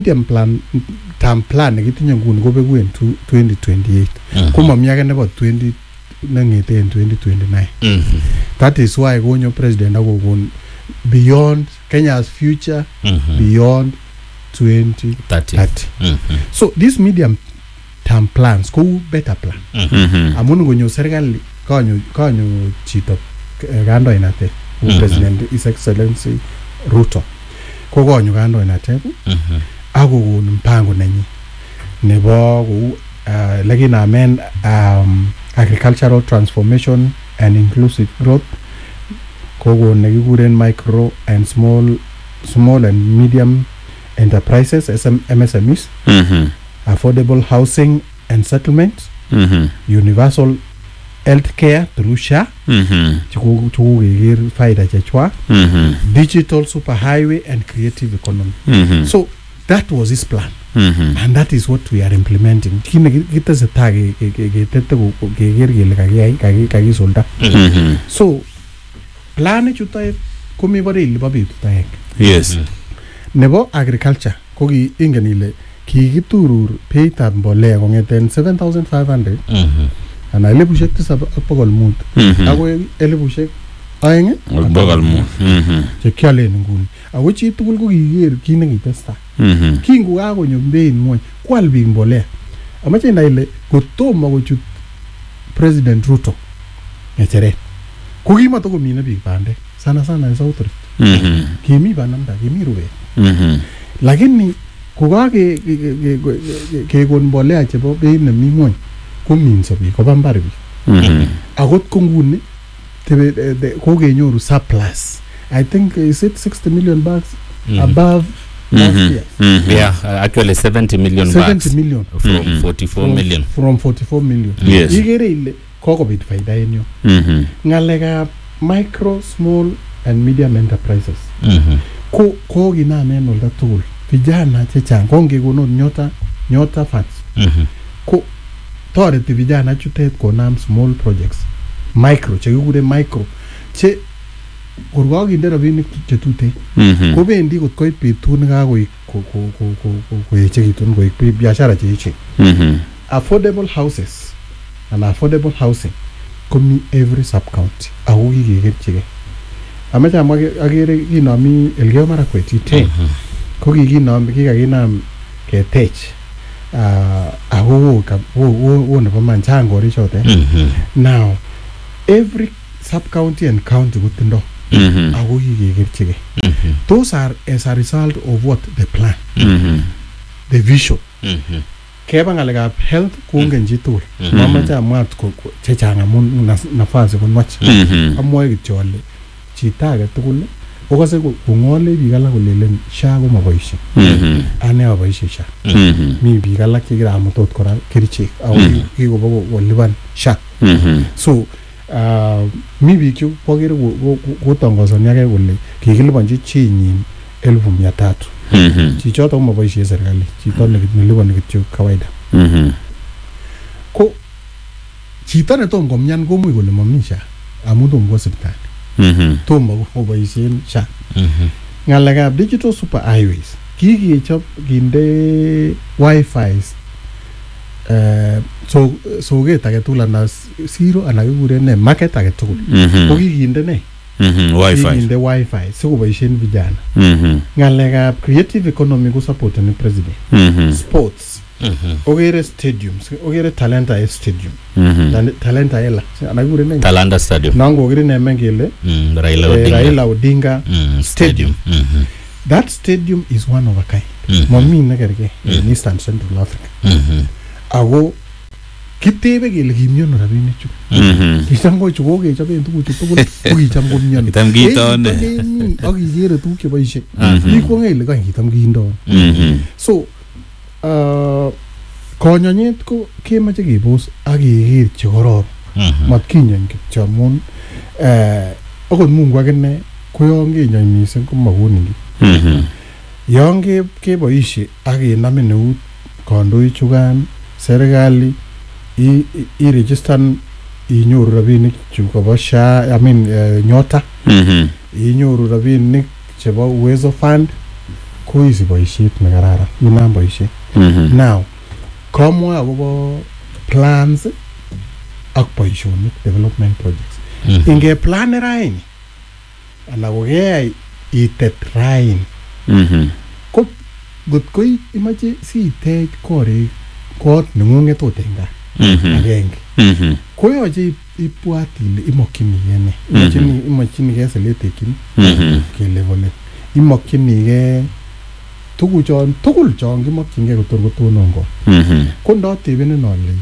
term plan nekitinye nguni kobeku en 2028 komami age nebo 20 nangete en 2029. That is why konyo president akokon beyond Kenya's future beyond 2030. So these medium term plans go better plan. Amun ngonyo serikali kanyo chito kandoinatet president His Excellency Ruto ko kanyo kandoinatet akokon mpango nenyi nebo lakini amen agricultural transformation and inclusive growth ko nekikuren micro and small and medium enterprises MSMEs, affordable housing and settlement, universal health care through SHA, digital superhighway and creative economy. So that was his plan. And that is what we are implementing. So plan chuta komi bare ile babi tuta. Yes. Nebo agriculture ko ki ingen ile kikiturur peitab mbolea kongeten 7500 ana elibushek 7,500 agoi elibushek 2,500 che kyalen nguni. Ako chi tugul ko kiker kit nekitesta. Kingo kakonyo bei ngwony kwal biik mbolea. Amache nai ile kotomo kochut President Ruto ngecheret ko kimatokomine biik bandek sana en South Rift. Kimi bananda kimi rubet. Lakini kokake kekon mbolea chebo beit nemi ngwony kominso biik koba mbar biik. Akot ko nguni kokenyoru surplus. I think is it 60 million bags above last year? Yeah, actually 70 million bags. 70 million from 44 million. From 44 million. Yes. Igere ile kokobit faida enyo. Ngaleka micro, small and medium enterprises. Ko ginamen olda tugul. Vijana chechang kongekonon nyota funds. Ko toreti vijana chutet konam small projects. Micro chekikure micro che kurgokinde rabinik chetute kobendi kot koit betut nekakoi koechekitun koik biashara cheechen. Affordable houses and affordable housing komi every sub county ako kikekerchike. Amache amwa akere kinomi Elgeyo Marakwet iten ko kikakinam ketech ako wo nebo manchang korichote. Now every sub county and county kotindo ako kikekerchike. Those are as a result of what the plan, the vision. Keba ngalekab health kongen chitugul. Mamache amwat chechang amun nafasi konwach. Amwoe kityo ale chito age tugul okase kongole biik alak kolelen SHA komaboisie. Ane aboisie SHA. Mi biik alak chekiramutot kora kerichek ako kikobo kolipan SHA. So mi biik chu pokere kotongozoni ake kole kikilipanji chinyin 1,300. Chichoto komaboisie serikali, chito nelipani kityo kawaida. Ko chito netom komyan komuch kole mami SHA amun tom kwa sipitali. Tom koboisien SHA. Ngalekab digital super highways kikechop kinde wifi soket age tugul ana zero ana kikuren ne market age tugul ko kikinde ne kikinde wifi sikoboisien vijana. Ngalekab creative economy ko supporteni president. Sports ogere stadiums ogere Talanta Stadium. Talanta Ela ana kikuren ne Talanta Stadium nango ogere ne mengele Raila Odinga Stadium. That stadium is one of a kind. Mami nekerke in Eastern Central Africa. Ako kitebe kele kimiono rabinik chu. Kicham ko chu kokechoben tuguk chu tugul ko kicham komiono. Kitam kitone. Ak ikere tuguk cheboisie. Iko ngele kan kitam kindo. So konyonyet ko kemoche kebos ak keker chekororon. Mat kinyon kityo amun akot Mungu akine ko yon kenyon mising komakonin kiy. Yon keboisie ak kenamin eut kandoik chukan serikali i-registan inyoru rabinik chebo SHA, nyota. Inyoru rabinik chebo Uwezo Fund koisi boisiet nekararan inam boisiet now komwa akobo plans ak boisionik development projects inge plan raini ala kokeyai itet raini ko gotko imache sitech kot neng'ung'et ot en gaa agenge koyoche ibwat ile imokyinigei ne imokyinigei seletekin kele kole imokyinigei tuguchon tugul chon kimokyingei kotor kotonon kot ko ndotebenin ale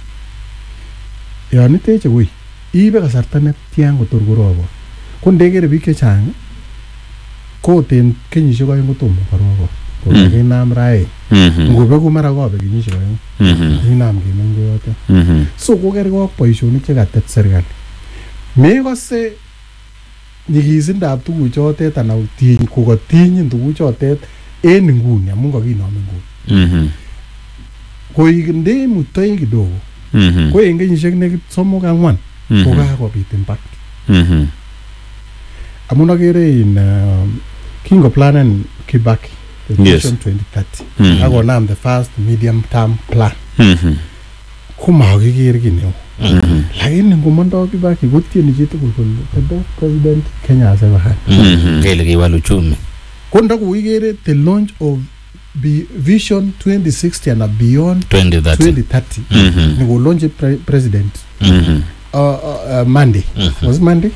yon iteche koi iibe kasarta netyan kotor korobon ko ndekere biik chechang ko en kenyisiek oeng kotomo korobon kokinam rai ngobeku mara kobe kenyisiek oeng inam kenem koyote so kokergei ak boisionik chekatet serikali mekose nyikisindab tuguchotet anan kokatinyin tuguchotet en inguni amun kakinome inguni koik ndemutoi kidogo ko en kenyisiek nekit 3-4 ko kakobit impact amun akere in kingoplanen Kibaki Vision 2030 akonam the first medium term plan komakiker kiy neo lakini ngomondoo Kibaki kotieni chitugul kole president Kenya has ever had kele kiwal uchumi ko ndakoikere the launch of Vision 2060 and beyond 2030 niko launch president Monday was it Monday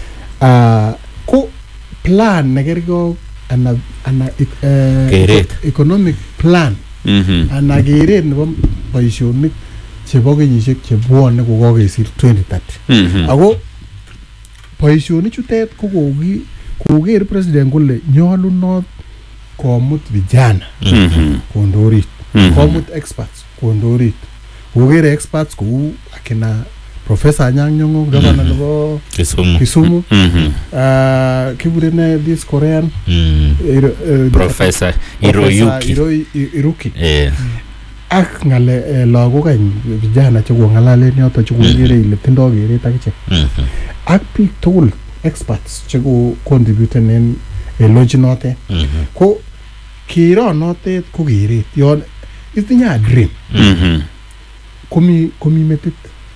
ko plan nekergo ana economic plan ana keret nebo boisionik chebo kenyisiek chebwone kokokesir 2030 ako boisionik chutet ko koker president kole nyolunot komut vijana kondorit komut experts kondorit kokere experts kou akina Professor Anyang' Nyong'o governor nebo Kisumu kibure ne this Korean Professor Hiroyuki ak ngale lagok any vijana chekong'alalen yoto chekokere ile tindoo keret akichek ak biik tugul experts cheko contributen en lodge notet ko kiro notet ko keret yon itinye a dream komi metit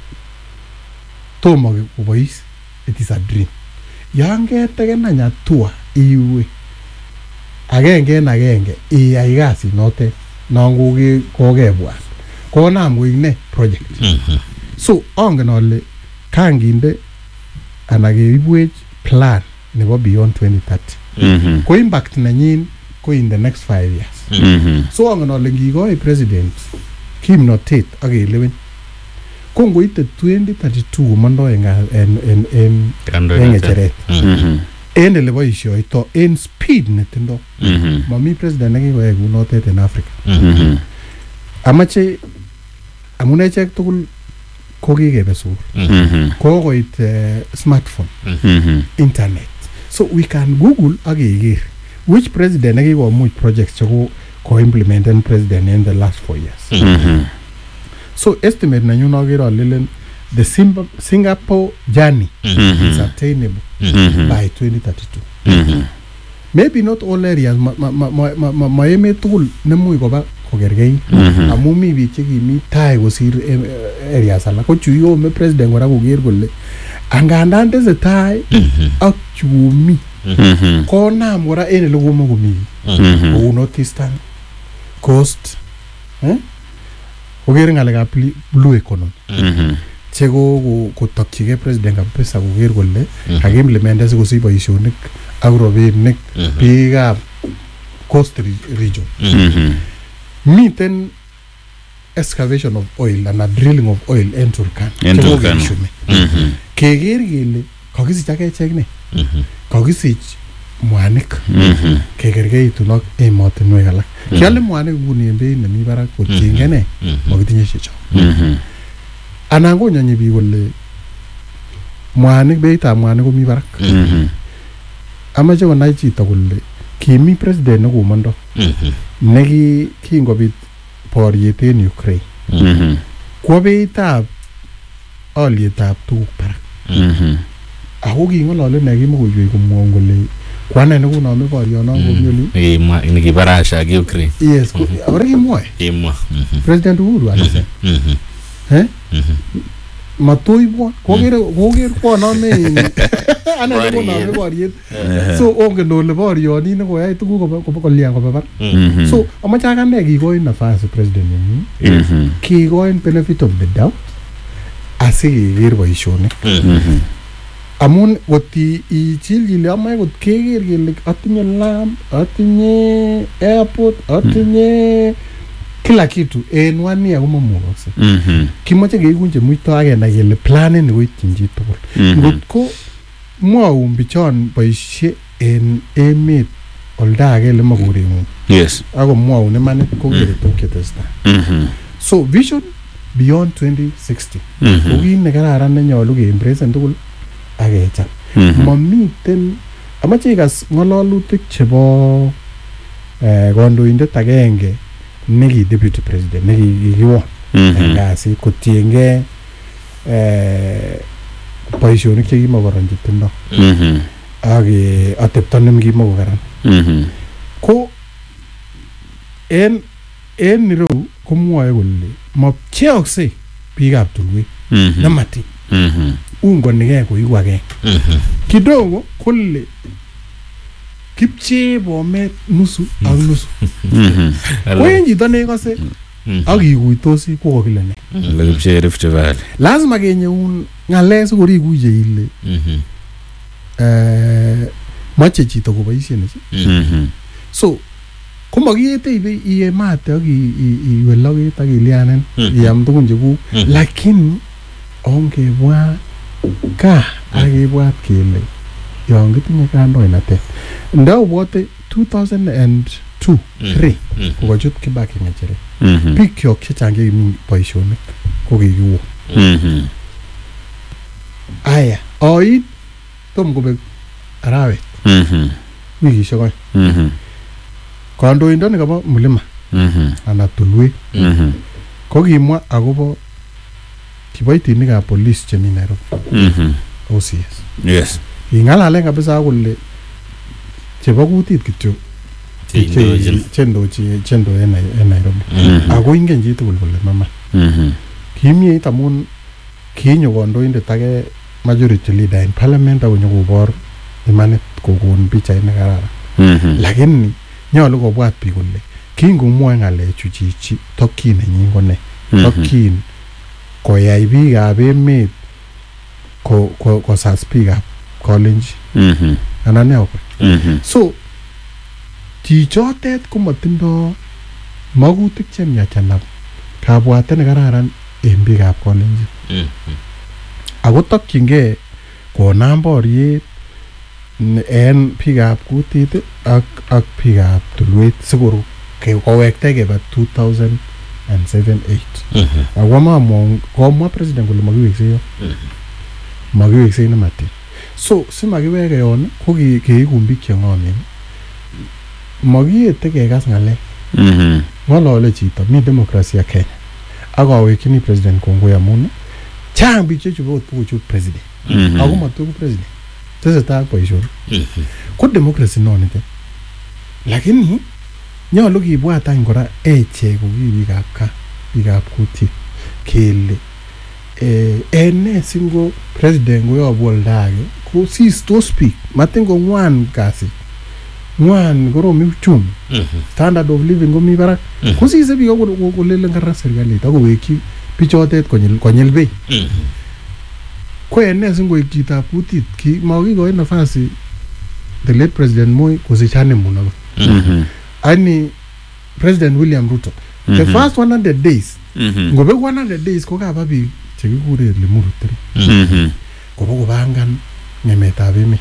tomo kobois it is a dream yon keteken any hatua iwe agenge en agenge iyai kasit notet non kokebwat konam koik ne project so angen ale kanginde ana keibwech plan nebo beyond 2030 ko impact nenyin ko in the next 5 years so angen ale ngikoi president kimnotet ak kelewen ko ngoite 2032 komondo en ng'echeret en ele boisioito en speed netindo mami president nekikoyai kunotet en Africa amache amun echek tugul ko kikebe sukul kokoit smartphone internet so we can google ak keker which president nekikomuch projects cheko implementen president in the last 4 years so estimate nanyu akere alelen the Singapore journey is attainable by 2032 maybe not all areas ma emet tugul nemuch koba kokergeit amun mi biik chekimi tai kosir areas alak ko chuyome president kora koker kole angandan tesetai ak chumi konam kora en ele komokomi kou North Eastern Coast koker ng'alekab blue economy cheko kotokyigei president kabisa koker kole kakiimplementen sikosich boisionik ak robinik biikab coast region miten excavation of oil and drilling of oil en Turkana cheko keishume keker kele kakisich akechek ne kakisich mwanik kekergeitun ak emotinwek alak kiale mwanik nguni en beit nemi barak kotiengei ne makitinye chechok anan konyonyi biik kole mwanik beitab mwanik komi barak amache konai chito kole kimi president nekomondo neki kingobit boriet en Ukraine kwo beitab olietab tuguk barak ako king'olole ne kimokoywei komwon kole kwane nekunome boryono komi nikibarasha ak Ukraine. Yes, ahora kimwoe President Uhuru alise matoibwon koker konome ane nekonome boryet so ongen ole boryoni nekoyai tuguk kolyan koba bar so amache akane kikoin nafasi president nenyin kikoin benefit of the doubt asikeker boisionik amun kot ichilchili amache kot keker kele atinye lam atinye airport atinye kila kitu en one year komamukokse kimoche keikunje muito akenai kele planini koityin chi tugul ngot ko mwaun bichon boisie en emet olda age le makorengung yes ako mwaun imanit kokere tuguk chetestai so vision beyond 2060 ko kit nekararan nenyolu keembrace tugul akecham mamiten amache ikas ng'ololutik chebo kandoindet agenge neki deputy president nekikiwon en kasit kotiengei boisionik chekimokoron chetindo ak atepto nemikimokokaran ko en ireu komwoe kole mapcheoksei biikab tulwet nemati ungonigei koiku agenge kidogo kole kipchee bomet nusu ak nusu ko en chito nekose ak ikuitosi kokokile ne kipchee Rift Valley lazima kenyeun ng'alek sikorikuye ile moche chito koboisien so komakiyete iyemate ak iwe loget ak ilianen iyam tugun chekuk lakini ongebwat kaa akibwat kele yon kitinye kandoinatet ndaobwote 2002-3 kokochut Kibaki ng'echeret biik kyok chechang chekimi boisionik ko kikiwo aya oit tom kobek arawet wikisiek oeng kandoindoni kabo mlima anan tulwet ko kimwa akobo kiboitinikab police chemi Nairobi OCS yes king'alalen kabisa kole chebo kutit kityo chendoe en Nairobi ako ingen chitugul kole mama kimieit amun kinyo kandoindet age majority leader in parliament akonyo kobor imanit kokon pichait nekararan lakini nyolu kobwat biik kole kingomwoe ng'alechu chichi tokyin nenyin kone tokyin koyai biikab emet kosas biikab Kalenjin anan ne okoi so chichotet komotindo makutik chemiach anan kabwatet nekararan en biikab Kalenjin ako tokyingei konam boryet en biikab kutit ak biikab tulwet sikor kowektai keba 2007-8 ako komwa president kole makiweksei nematin so simakiweke yon ko keikun biik cheng'omen makiyete kekas ng'alek ng'olole chito mi demokrasia Kenya ak awekyini president kongoi amun chang biik chechube ot kochut president ako matoku president tesetai ak boisionik ko democracy nonitet lakini nyolu kibwat any kora echek ko biikab kaa biikab kutit kele ene singo president koyobu olda age ko sistos biik matin ko ng'wan kasit ng'wan koromi uchumi standard of living komi barak ko sise biik kolelen karan serikalit akowekyi bichotet konyil bei ko ene singoik chitab kutit makikoi nafasi the late president Moi kosich honeymoon ako ani president William Ruto the first 100 days ngobek 100 days ko kaba biik chekikure Limuru 3 kobo kobangan ng'emetab emet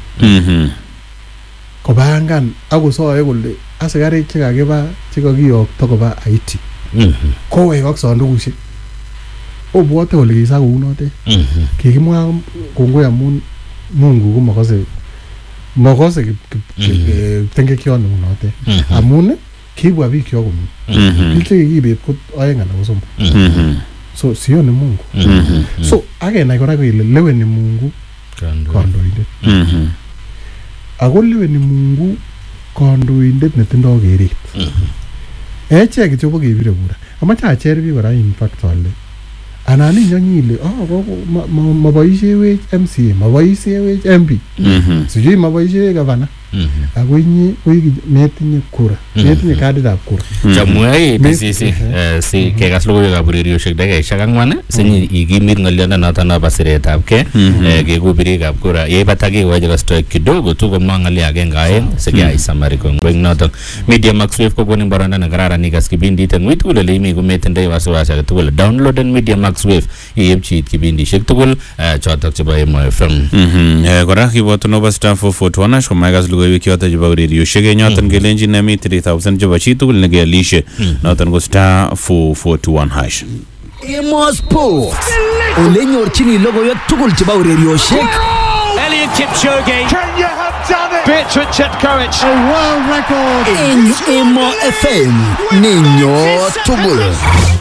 kobangan akosoe kole asikarik chekakiba chekakiyokto koba Haiti kowek ak sandukushek obwote kole kisa kounotet kikimwa kongoi amun Mungu ko makose tengekion neunotet amun kibwa biik kyok komie biik chekikibet ko oeng anan ko somok so sioni Mungu so akenai kora kele leweni Mungu kandoindet akoleweni Mungu kandoindet netindoi keret. Echek kityo pokepire kura. Amache acher biik kora in fact ale anan inyonyile maboisiewech MCA, maboisiewech MP. Sijui maboisiewech gavana. Ako inye metinye kura, metinye kaditab kura. Chamwai DCC si kekas logoiwekab urerioshek dakikaishek 4 sinyi ikimit ng'oliondonoto nebo siretab ke keku birikab kura yeipata kekochi kastoek kidogo tu komwa ng'olio agenge aeng sikeyai summary kongoi noto. Media Max Wave kokonin boroindo nekararan ikas kipindit eng uitugul ole imi kometindoi wasiwasi age tugul. Downloaden Media Max Wave iepchi it kipindishek tugul chotok chebo Emo FM. Kora kiboto no star 441 komaikas logoiwek choto chebo urerioshek enyoton kelenjin nemi 3000 chebo chitugul nekealishe noton ko star 441 hash. Emo Sports ole nyorchini logoiwek tugul chebo urerioshek. Eliud Kipchoge, can you have done it? Bertrand Chepkoech, A world record. Emo FM ninyo tugul.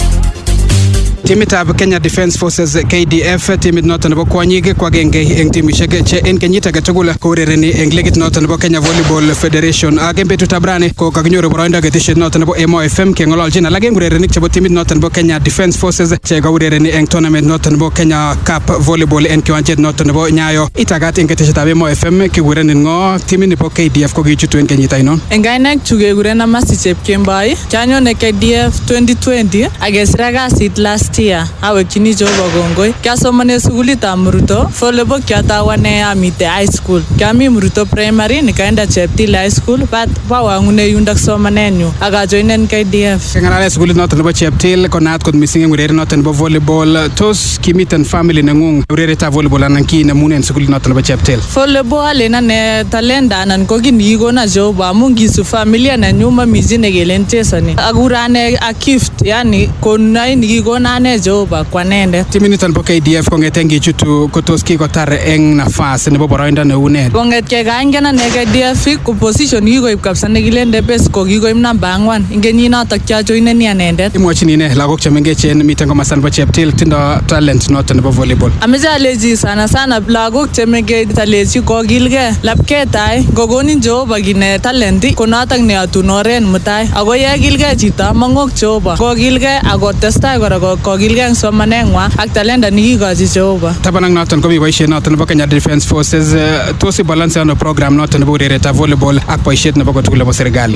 Timitab Kenya Defence Forces KDF timit noton nebo kwanyik kwagenge eng timishek che en kenyit age tugul kourereni eng ligit noton nebo Kenya Volleyball Federation. Ak en betutab rani ko kakinyoru boroindo ketesiet noton nebo Emo FM keng'ololjin alak eng urerenik chebo timit noton nebo Kenya Defence Forces che kaurereni eng tournament noton nebo Kenya Cup Volleyball en kiwanjet noton nebo Nyayo. Itagat eng ketesietab Emo FM kikurenin ngo timit nebo KDF ko kichutu en kenyit ainon? Eng kainek chu kekuren Amasi Chepkemboi, kianyone KDF 2020 akesira kasit last year. Awekchini Jehova kongoi. Kiasomane sukulitab Muruto, volleyball kiatawane amite high school. Kiami Muruto primary nikaenda Cheptil high school but pawangune yundok somanenyu akajoinen KDF. Keng'alale sukulit noton nebo Cheptil ko naat kot missing eng ureriet noton nebo volleyball. Tos kimiten family neng'ung urerietab volleyball anan kinemunen sukulit noton nebo Cheptil? Volleyball ane talenta anan ko kin nikikona Jehova amu ngisu familia nenyu mami chi nekelen chesoni. Akurane a gift yani konai nikikona ane Jehova kwanende. Timiniton bo KDF kong'eten kichutu kotos kikotar eng nafas nebo boroindo neune. Kong'etke kaingen ane KDF ko position kikoib kabisa nekilen debes ko kikoib namba 4 ing kenyinotok kiajoineni anendet. Imwochini ne lagok chemengechen miten komosta nebo Cheptil tindo talent noton nebo volleyball? Ameche alechi sana lagok chemengech alechi kokilgei lapketai kokonin Jehova kine talent ko notok neatun oren mutai ako yekilgei chito mang'ok Jehova kokilgei ako testai kora kokilgei eng somaneng'wa ak talenta nikikochi Jehova. Taban ak noton komi boisiet noton nebo Kenya Defence Forces. Tos ibalance ano program noton nebo urerietab volleyball ak boisiet nebo kotugul nebo serikali?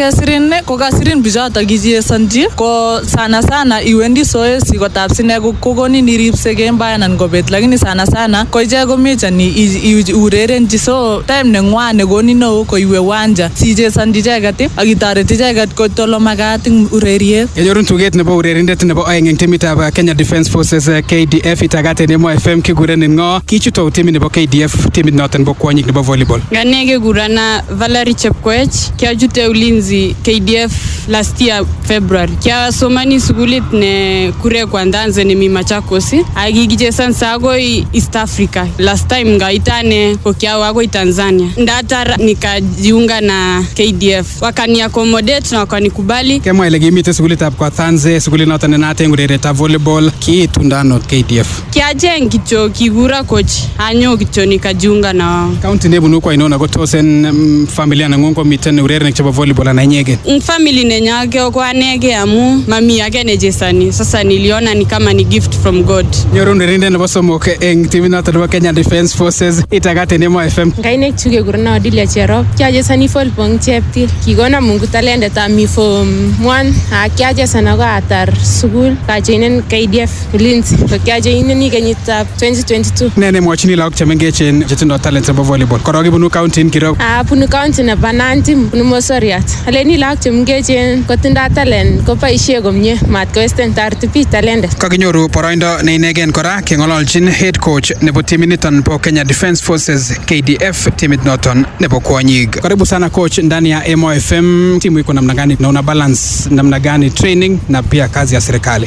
Kokasirin bichotok kichesonji ko sana iwendi soesi kotab sine kokonin iripse kemboi anan kobet lakini sana ko ichek komechani urerenji so time neng'wa nekonin neo ko iwe uwanja sichesonji icheket ak itoret icheket koit ole makat eng ureriet. Kenyorun tuget nebo urerindet nebo oeng eng timitab Kenya Defence Forces KDF itagat en Emo FM kikurenin ngo kichuto timit nebo KDF timit noton nebo kwanyik nebo volleyball? Gane kekurana Valerie Chepkoech kiachute ulinzi KDF last year February. Kiasomani sukulit ne kure Kwandanze nemi Machakos akikichesan sagoi East Africa. Last time ngaitane ko kiawa agoi Tanzania. Ndatar nikajiunga na KDF. Wakani accommodate na wakanikubali. Kemwa ile kimite sukulitab Kwandanze sukulit noton nenate eng urerietab volleyball kiitundano KDF. Kiajeng kityo kikura coach anyo kityo nikajiunga na county nebunu kwa inona ko tos en familia neng'ung komiten urerenik chebo volleyball ana inyegen? Family nenyake ko anege amu mami yake nejesani. Sasa niliona ni kama ni gift from God. Nyorun urerindet nebo somok eng timit noton nebo Kenya Defence Forces itagat en Emo FM. Kainek chu kekurana Odilia Cherop. Kiachesani volleyball Cheptil. Kikona Mungu talentet am mi form 1 kiachesana ako atar sukul kajoinen KDF Ulinzi. Kiajoineni kenyitab 2022. Ne nemwochini lagok chemengechen chetindo talent nebo volleyball? Korok ibunu county ingiro? Bunu county nebo Nandi, bunu Mosoriat. Aleni lagok chemengechen kotindo talent koboisie komie mat kowesten tarti biik talentet. Kakinyoru boroindo neinegen kora keng'ololjin head coach nebo timit niton bo Kenya Defence Forces KDF timit noton nebo kwanyik. Karibu sana coach ndani ya Emo FM. Timu iko namna gani na una balance namna gani training na pia kazi ya serikali? Anza kwa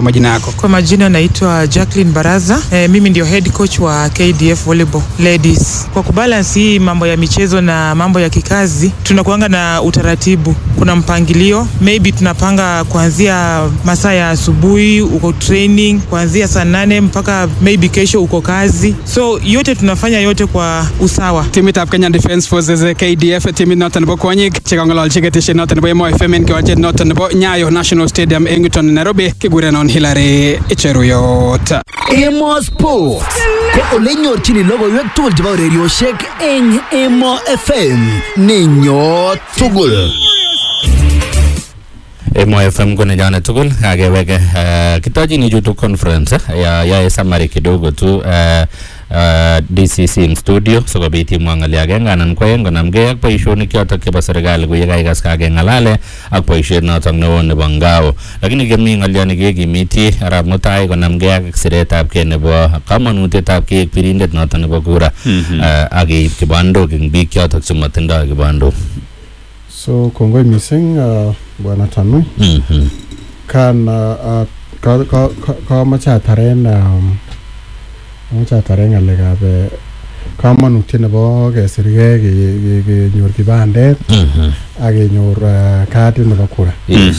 majina yako. Kwa majina naitwa Jacqueline Baraza. Mimi ndio head coach wa KDF Volleyball Ladies. Kwa kubalance hii mambo ya michezo na mambo ya kikazi, tunakuanga na utaratibu. Kuna mpangilio, maybe tunapanga kuanzia masaa ya asubuhi uko training, kuanzia saa 8 mpaka maybe kesho uko kazi. So yote tunafanya yote kwa usawa. Timitab Kenya Defence Forces KDF timit noton nebo kwanyik chekangololchi ketesiet noton nebo Emo FM en kiwanjet noton nebo Nyayo National Stadium en yuton Nairobi kigurenon Hilary Cheruyot. Emo Sport ko ole nyorchini logoiwek tugul chebo urerioshek en Emo FM ninyo tugul. Emo FM kuna jana tugul ageweke kitajini jutu conference ya summary kidogo tu DCC studio so kabiti mwangalia agenge nan kwengo namge ak boishonik yotok chebo serikali kuyekai kas kage ngalale ak boishet notok neo nebo ngao lakini kemi ngaliani kekimiti arap mutai konamge ak siretab ke nebo kamanutietab ke pirindet notok nebo kura ak keib kibandok eng biik yotok chematindoi kibandok. So kongoi missing bwana Tanui. Kan ka machataren ngalekab kamanutiet nebo kesirgei kenyor kibandet ak kenyor kadit nebo kura.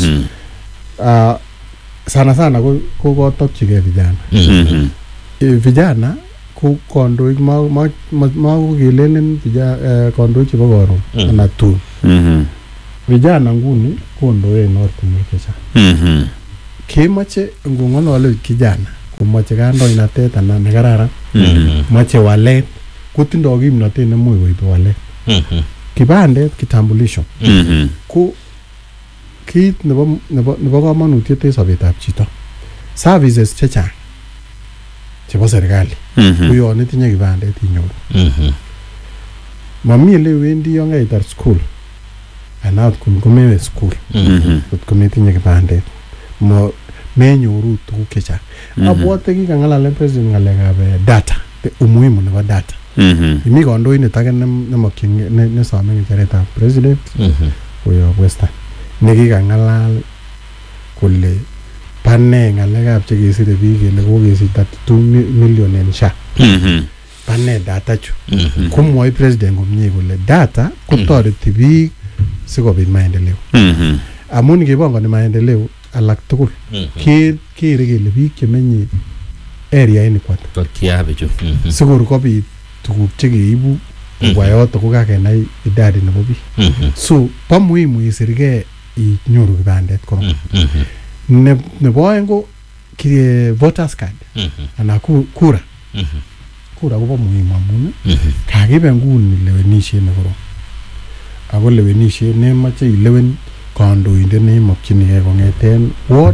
Sana ko kotokchigei vijana. Vijana ko kondoik ma kelenen kondoik chebo koron ana tu. Vijana nguni kondoen ortinwek chechang. Kemoche ngong'olole kijana komoche kandoinatet anan nekararan, moche walet, kotindoi kimnotet nemuch koib walet. Kibandet, kitambulisho ko kit nebo kamanutiet en sobetab chito. Services chechang chebo serikali ko yon itinye kibandet inyoru. Mami ele wendi yon kaitar school anan komewe school kot kometinye kibandet menyoru tuguk chechang. Abwote kikang'alalen president ng'alekab data, umuhimu nebo data. Imi kandoindet age nemokyin nesome ng'echeretab president koyob Western nekikang'alal kole pane ng'alekab chekesire biik kele kokesich 32 million en SHA. Pane data chu. Komwoi president komie kole data kotoreti biik sikobit maendeleo. Amun kebongoni maendeleo alak tugul kere kele biik chemenye area inikwat sikor kobit tuguk chekeibu kobwa yoto ko kakenai idadi nebo biik. So bo muhimu isirgei inyoru kibandet korong. Nebo oeng ko voters card anan kura. Kura kobo muhimu amun kakibe nguni lewenisiet nekorom. Ako lewenisiet nemoche ilewen kandoindet neimokyinigei kong'eten ward,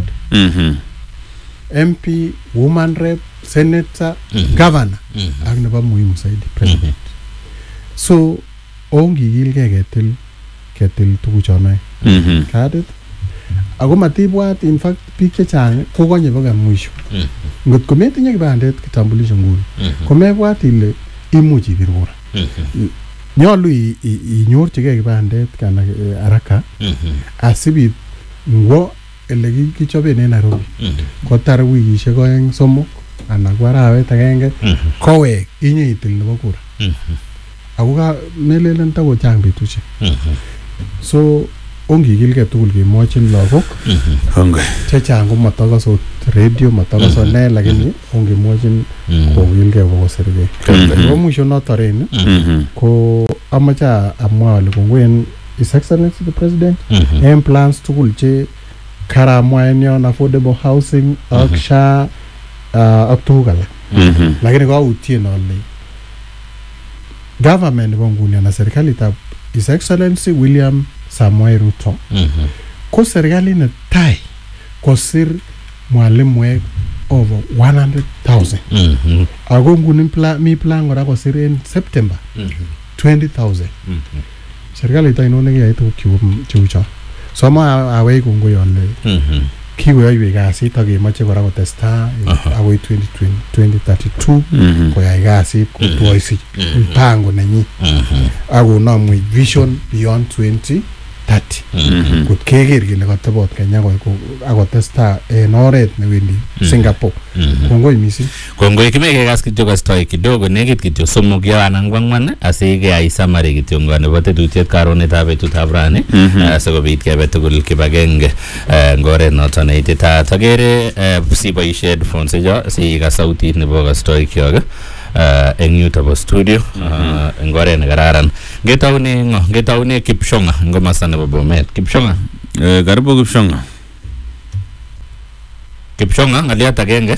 MP, woman rep, senator, governor ak nebo muhimu zaidi president. So ongikilgei ketil tuguchon oeng. Kadit ako matibwat in fact biik chechang kokonye baka mwisho. Ngot kometinye kibandet kitambulisho nguni komebwat ile imuch ibir kura. Nyolu inyorchigei kibandet kana haraka asibit ngwo ele kichoben en Nairobi kotar wikishek 2-3 anan ko arawet agenge kowek inyeitil nebo kura. Ako melelen takochang betusiek. So ongikilgei tugul kemwochin lagok chechang ko matokosot radio matokosot ne lakini ongemwochin kokilgei kokosirgei. Nebo mwisho notoren ko amache amwa ale kongwen His Excellency the President en plans tugul che karamwa en yon affordable housing ak SHA ak tuguk alak. Lakini kautien ale government nebo nguni na serikalitab His Excellency William Samoei Ruto ko serikali netai kosir mwalimuek over 100,000. Ako nguni mi plan kora kosir en September 20,000. Serikali ito inone kiyai tuguk cheu chon. So ama awei kongoi ale kikoyoiwech kasit ak kemoche kora kotestai akoi 2032 koyai kasit kotwoisi mpango nenyin akonam vision beyond 2030. 30 kot keker kele katebot Kenya akotestai en oret newendi Singapore. Kongoi missing. Kongoi kimekekas kityo kastoi kidogo nekit kityo somok yo anan kwangwan asikeyai summary kityo nebo tetutiet karonetab betutab rani asikobit kebe tugul kibagenge ngoret noton neititaat. Agere siboishe headphones jo sikas sautit nebo kastoi kyok eng yuto studio eng oret nekararan. Ngetaune Kipshonga eng komasta nebo Bomet. Kipshonga. Karibu Kipshonga. Kipshonga ngaliat agenge.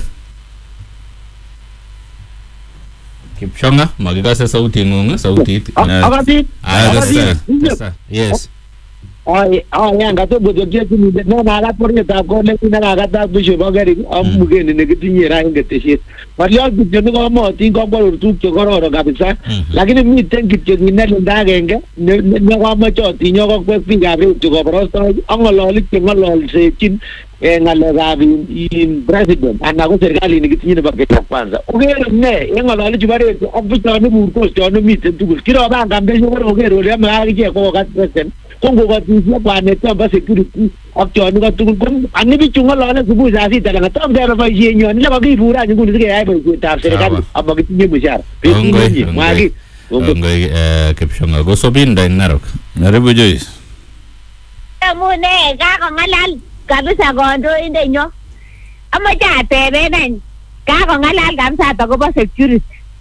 Kipshonga makikase sauti ng'ung sautit. Akasit. Yes. Yanga to bodo kini no mala porta ko le na gata bisho bagari amugeni nekitinye ra ingeteshet. Walio kityo ko mo tingo bor tukyo kororo kabisa. Lakini miten kityo ninalenda agenge ne kwamacho tinyo ko kwepinga retu ko prosto angololi ngololsechin ngalekab in president ana ko serikali nekitinye nebo Kenya kwanza. Ugere ne ngololi chubaretu abichone burkos chone miten tugul. Kiro banga mbesho ko ugere ole amage ko ka president. Kongo katisia bwana tamba security akchoni katugul kon anibi chungolole subuhi saa 6 la ngatambe na baishe nyoni la bakifura nguni sike yai boitab serikali abakitinye mshahara. Ngoi Kipshonga go sobinda Narok. Naribu Joyce. Mune kako ngalal kabisa kondoindet nyo. Amache atebenen kako ngalal kabisa akobo security.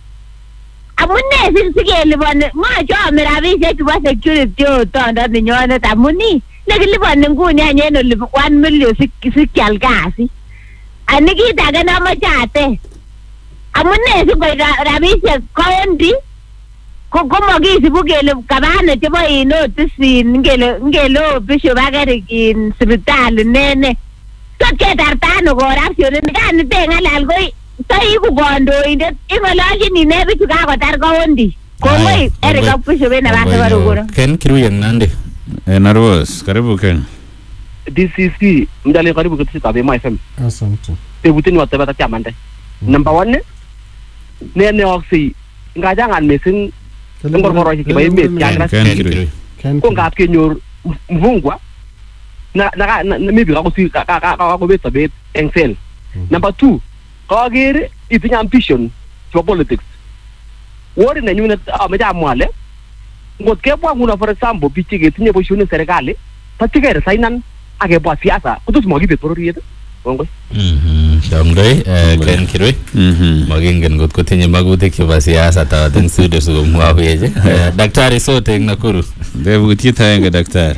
Amune sikelipani machome rabisiek chebo security otondo nenyonet amuni nekilipani nguni anyun oli 1 million sikyal kasi. Ani kit age namache ate. Amune sikoik rabisiek county komakisibu kele kabane chebo notisin ngele bishop agere in sipitali nene. Tot ketartano corruption nikani tengalal koi taiku kandoindet ingololchin ine bichu kakotar county. Kongoi Eric Bishop ena base barugura. Ken Kiruyeng Nandi. Narvos, karibu Ken. DCC mdale karibu katika Bema FM. Asante. Tebutini watebata chamande. Number 1 ne oxy ngajangan mesin ngorgoro ki bay met yagra ko ngap kenyor mvungwa na maybe ko si ko beta bet excel. Number 2 kagere itinya ambition for politics. Wori na nyuna amaja mwale ngot kebwa nguna for example bichige tinye boshoni serikali patigere sainan akebwa siasa kutus mogibet pororiet. Kongoi. Shamdoi Ken Kirui. Magingen ngot kotinye magutik chebo siasa tawaten studio sikomwa weje. Daktari sote eng Nakuru. Debutiet aenge daktari.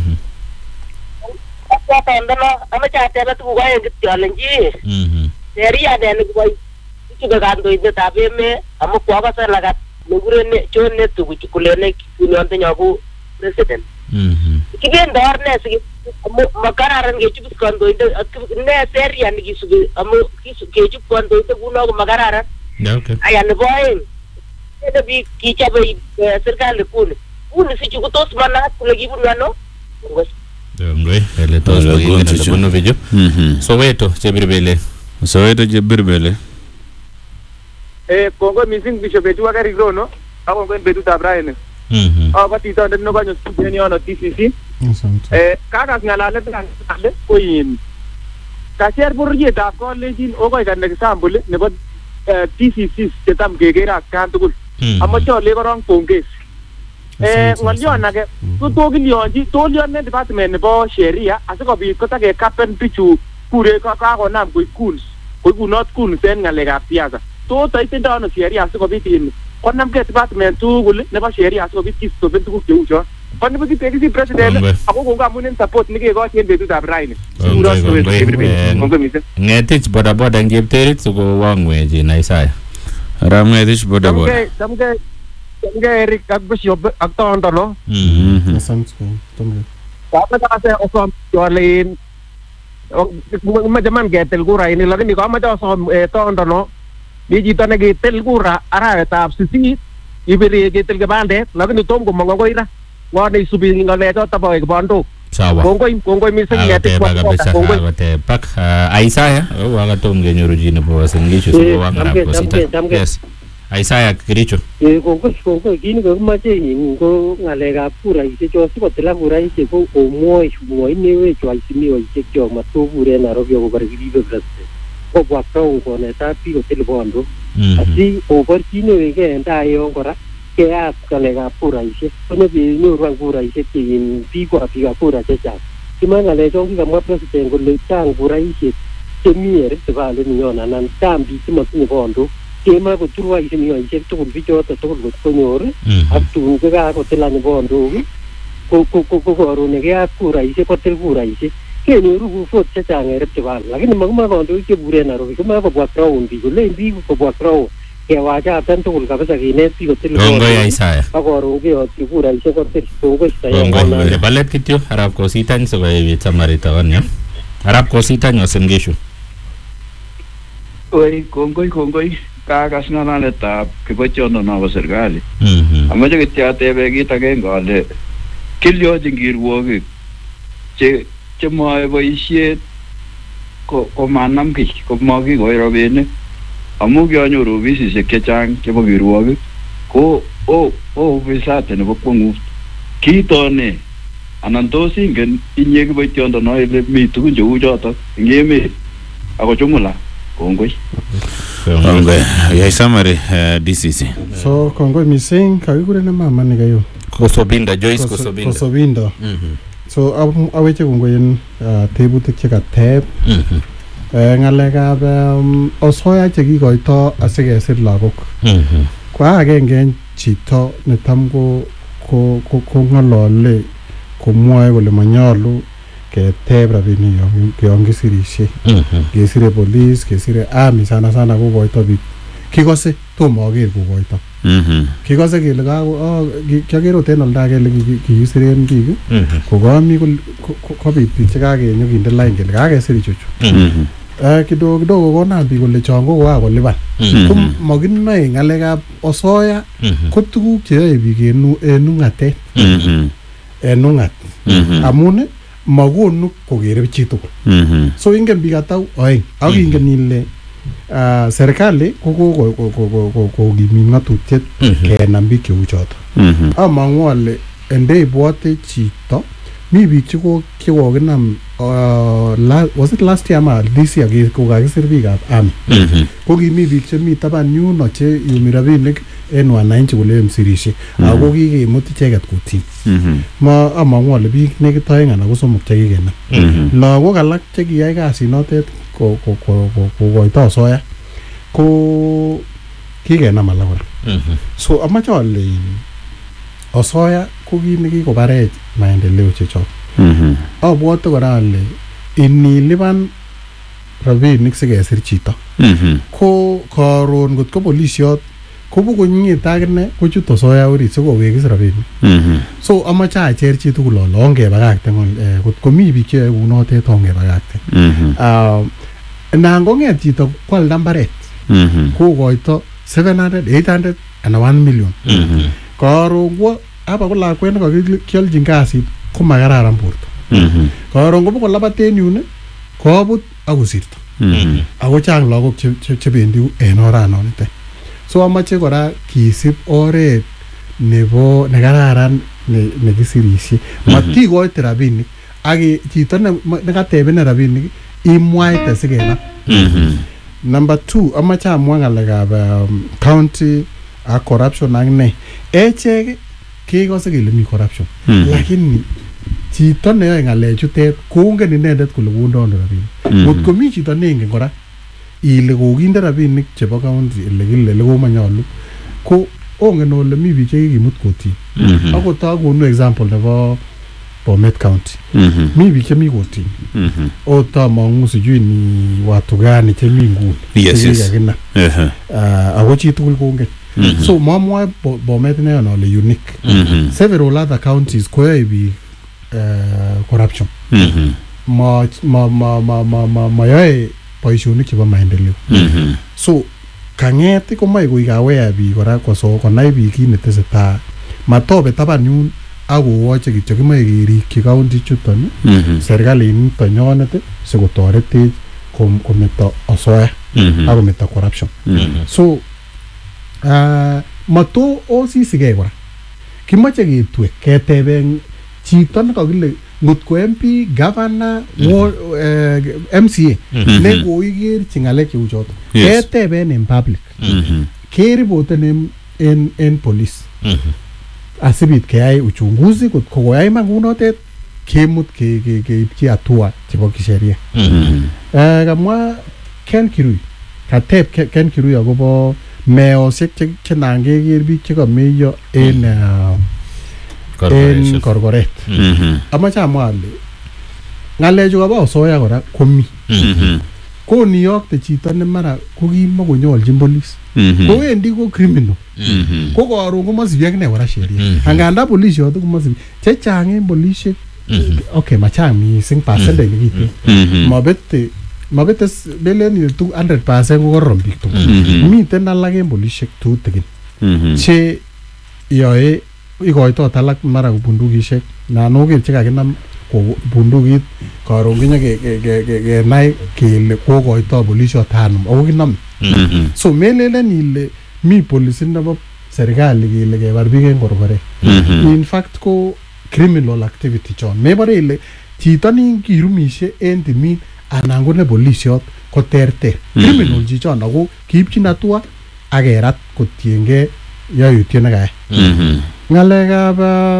Amache atebe tuguk aeng kityo alenji. Sheria ne ko ichuke kandoindetab emet amu kwakase lagat nekure John Netugu kulene kunionte nyoku president. Kibendo orne siki makararan kechub kandoindet ne sheria nikisubi amu kechub kandoindet kuno ko makararan. Okay. Aya nebo aeng ne bi kichobe serikali kuni sichu kutos manat kule kibunu ano. Ngoi ele tos bunu video. Soweto chebirbele. Soweto chebirbele. Kongo missing Bishop Etu agari grono ako ngwen betutab raini. Batito ndo kanyo studeni ono TCC. Kaka ngalalet ngale koin. Kasher buryetab college okoi kan example nebo TCC chetam kekere askan tugul. Amache ole korong pongezi. Ngolyon age tokilionji tolion ne department nebo sheria asikobit kotake kapen bichu kure kakonam koik kuns koikunot kuns en ngalekab siasa. Taitendo ano sheria asikobit konamke department tugul nebo sheria asikobit kistopen tuguk cheu chon. Konebo kitekisi president ako kongo amunen support nikekochi en betutab raini. Ngetich bodaboda eng Chepterit sikowangwechi Isaiah. Ramngetich bodaboda. Chamge Eric ak Bishop ak Tondono. Asante. Kase osom yolin majaman ketil kura ini lakini kamache osom Tondono mi chito nekitil kura arawetab 8 ibiri ketil kibandet lakini tom komong akoi ra ngone isubi ngalechoto bo kibondok. Sawa. Kongoi mising ngetik Isaiah wakatom kenyoru chi nebo Singishu sikowang arap kosita. Yes. Isaiah Kericho. Kongoi kini kokimache in ko ngalekab kuraisiek cho sikotilak kuraisiek ko omwoi inewech waisimioisiek cho matkoburen Nairobi akobar kiribe president kobwa town konetat biik kotil bondok asi oborchinewekee en tai yon kora keyat ngalekab kuraisiek konyokenyoru kuraisiek biikab kura chechang kiman ngalechon kikamwa president kole chang kuraisiek chemi Rift Valley ninyon anan chang biik chemotinye bondok kema kotur waisimioisiek tugul bichoto tugul kot konyor ak tun kokakotilany bondok ko koron keyat kuraisiek kotil kuraisiek kenyoru vote chechang en Rift Valley lakini makimwa kandoik cheburen Nairobi koma kobwa ground biik kolen biik kobwa ground kewachatan tugul kabisa kinet biik kotil Kongoi Isaiah. akoron keyotyi kuraisiek kotil Kongoi balet kityo arap kositany sikoibit samarita onyo arap kositany osemgeshu. Oi kongoi kakas ng'alaletab kibochondo nebo serikali. Amoche kityo atebe kit agenge ale kilyochin kirwogik chemoe boisiet komanam kiy komakikoi rabinik amu kionyoru ofisisiek chechang chebo kirwogik ko ofisat nebo kwong'ut kiitone anan tos ingen inye kiboitiondo no ile mi tugun cheu chotok eng emet ako jumla. Kongoi. Yai summary DCC. So kongoi mising kakikuren mama nikayo. Kosobinda Joyce Kosobinda. So aweche kongoi en tebutik chekateb. Ngalekab osoya chekikoito asikesir lagok. Kwa agenge en chito netam ko ng'olole komwoe kole manyolu keteb rabinik yon kisirisie. Kesire police, kesire army sana kokoito biik. Kikose tomo aker kokoito. Kikose kele kiaker ot en olda kele kikisiren biik kokomi kobit biik chekakenyo kinde line kele kakesir ichuchu. Kidogo konam biik kole chon ko kokakolipan. Ko mokinoe ng'alekab osoya ko tuguk cheyoe biik en ung'atet. En ung'at. Amun makonu kokere chitugul. So ingen biik atau oeng ak ingen ile serikali ko kokimit ng'atutiet kenam biik cheu choto. Amang'u ale ndeibwote chito mi biik chekokinam was it last year ama this year kokakisir biikab army. Ko kimi biik chemi taban yuno che yumi rabinik en wananchi kole msirishe ako kikemut icheket kotini. Amang'u ale biik nekit oeng anan ko somok chekikenam. Lagok alak chekiyai kasinotet kokoito osoya ko kikenam alak kora. So amache ale osoya ko kit nekikobarech maendeleo chechok. Abwote kora ale inilipan rabinik sikesir chito ko karon kot ko polisiot kobukonyit akine kochut osoya orit sikowekis rabinik. So amache acher chitugul ale ongebakakte kot komi biik cheyoe kounotet ongebakakte. Nan kong'et chito kwalda mbaret kokoito 700, 800 anan 1 million. Karon kwo aba ko lakwet nekakiolchin kasit ko makararan borto. Karon kobo kolabaten yun kobut akosirto. Ako chang lagok chebendi en oranonitet. So amache kora kisib oret nebo nekararan nekisirisie. Matikoite rabinik ak chito nekatebene rabinik imwaite sikenam. Number 2 amache amwa ngalekab county ak corruption ak ne. Echek kekose kele mi corruption. Lakini chito neyoe ngalechutet kongen inendet kole kondono rabinik. Ngot komi chito neingen kora ile kokinde rabinik chebo county ile komanyolu ko ongen ole mi biik chekikimut kotini. Akot akonu example nebo Bomet County. Mi biik chemi kotini. Otamang'u sijui ni watu gani chemi nguni. Yes. Ako chitugul kongen. So mamwae Bomet neyon ole unique. Several other counties koyoe biik corruption. Mayoe boisionik chebo maendeleo. So kang'et komoe koik aware biik kora konai biik kit netesetai. Matobe taban yun akowoche kityo kimoe kerikyi county chuton serikalinito nyonet sikotoretech kometo osoya akometo corruption. So mato osisige kora kimache ketwe keteben chito nekakile ngotko MP governor MCA ne koiger chingalek cheu choto keteben en public keripoten en police asibit keyai uchunguzi kotko koyai makunotet kemut keipchi hatua chebo kisheria kamwa Ken Kirui kateb Ken Kirui akobo meosiek chenan keker biik chekameyo en korkoret amache amwa ale ngalechu kabo osoya kora komi koniyokte chito ne mara kokimokonyolchin police kowendi ko criminal ko karon komasibi akine kora sheria anganda polisiot komasibi chechang en polisiek okay machang mising percentage nekiten mabete belen 200% ko korom biik tugul miten alak en polisiek tutikin che yoe ikoitot alak mara bundukisiek nanoker chekakinam bundukit karon kenai kele kokoito polisiot hanum ako kinam so melelen ile mi police nebo serikali kele kebar biik en korkoret in fact ko criminal activity chon mebare ile chito ni kirumishe en timin anan ko ne polisiot ko terter criminal chichon ako kiipchin hatua akerat kotienge yoyutiet nekayai ngalekab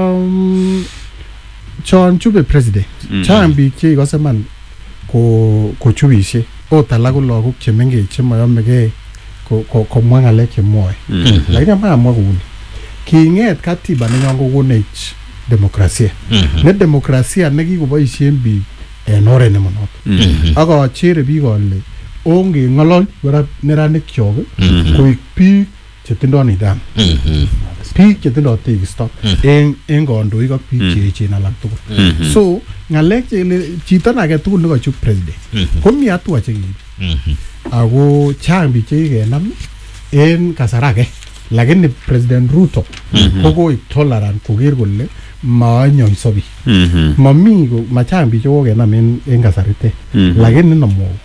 chon chube president chang biik cheikose man kochubishe ot alak ko lagok chemengech chemoyomegei komwa ngalek chemwoe lakini amamwa kouni kinget katiba nenyon kokonech demokrasia ne demokrasia nekikoboisien biik en oret nemonoto akachere biik ale onge ngolol neranik kyok koik biik chetindo nidhamu biik chetindo tekisto en kandoik ak biik cheechen alak tugul so ngalek chito age tugul nekachub president komi hatua chekiib ako chang biik chekikenam en kasarage lakini president Ruto kokoik tolerant koker kole maanyoiso biik mami machang biik chekokenam en kasarite lakini nomwou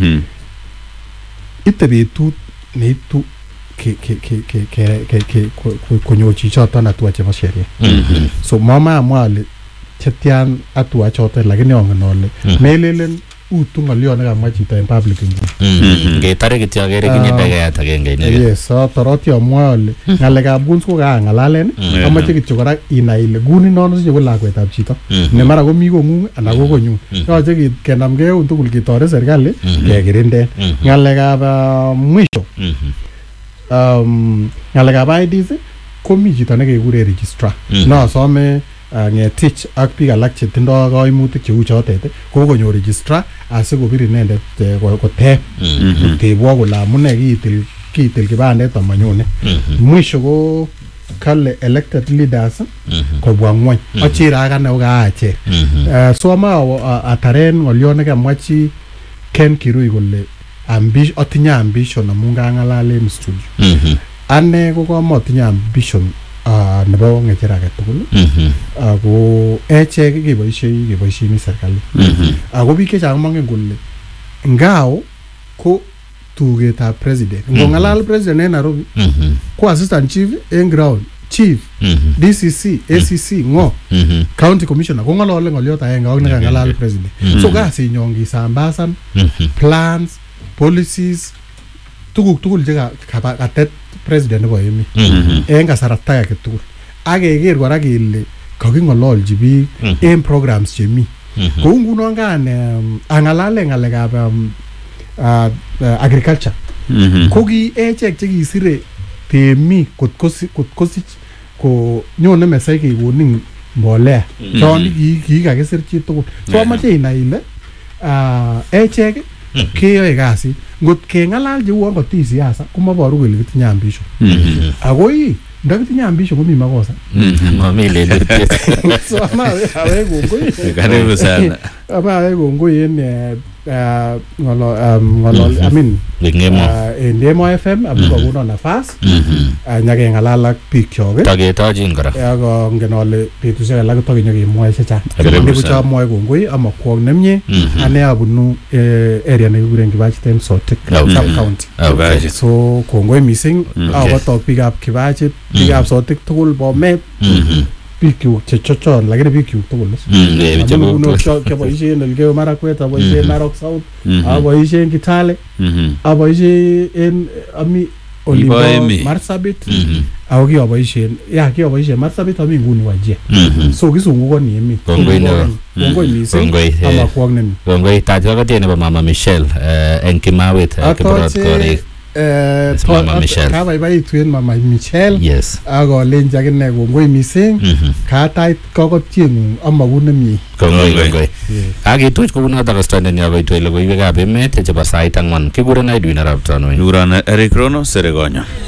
ite betut neitu konyor chichoton hatua chebo sheria so mama amwa ale chetian hatua choton lakini ongen ole melelen utu ngolyo nekamwa chito en public ngetare kityo akere kinyetageyat agenge inegen yes toroti amwa ale ngalekab guns ko kangalalen amache kityo kora inai ile guni nono sinye ko lakwetab chito ne mara komi kongung anan ko konyun yoche kenamgei eun tugul ketore serikali kekirinden ngalekab mwisho ngalekab IDs komi chito nekekure registrar nosome ngetich ak biik alak chetindo kaimutik cheu chotet kokonyor registrar asikobir inendet koteb tebwo kole amune kiitil kibandet amanyone mwisho ko kale elected leaders kobwa ngwony achere akane okaacher so ama ataren ngolyo nekamwachi Ken Kirui kole atinye ambition amun kangalale en studio ane ko kamatinye ambition nebo ngechir age tugul ako echek keboisien serikali ako biik chechang mongen kole ngao ko tugetab president ngongalal president en Nairobi ko assistant chief en ground chief DCC ACC ngo county commissioner ko ngalale ngoliot aenge ak nekangalal president so kasinyon kisambasan plans policies tuguk tugul katet president nebo emet en kasarta age tugul akeker kora kele kakingololji biik en programs chemi kou ngunon kan angalale ngalekab agriculture ko ki echek chekisire temik kotkosich konyone mesai kekonin mbolea chon kikakisir chitugul so amache inai ile echek keyoe kasit ngot kengalal cheu angoti siasa komaboru kele kitinye ambition akoi ndakitinye ambition komi makosa mami lelirtiet so ama aweko karibu sana aba kongoi en ngolo I mean en Demo FM abu kokono nafas nyakengalal ak biik kyok tagetochin kora ako ngen ale betusiek alak tokinyekemwoe chechang nebuch amwoe kongoi amakwong nemie ane abunu area nekikuren Kibachit Sotik sub-county so kongoi mising akotok biikab Kibachit biikab Sotik tugul Bomet bikyuk chechochon lakini bikyuk tugul aboisien Elgeyo Marakwet aboisien Narok South aboisien Kitale aboisien ami Olimbo Marsabit ako kiaboisien Marsabit ami nguni Wajir so kisungukoni emet kongoi mising amakwong nemi kongoi tajwakatie nebo Mama Michelle en Kimawet Kiprot Korik Mama Michelle kabaibaitu en Mama Michelle yes akolenji akine kongoi mising katait kokotiengung amaku nemie kongoi akituch kounotok kostondeni akoitoi logoiwekab emet chebo sait ang'wan kikuren Edwin Arap Tanui Luguran Eric Rono Seregonya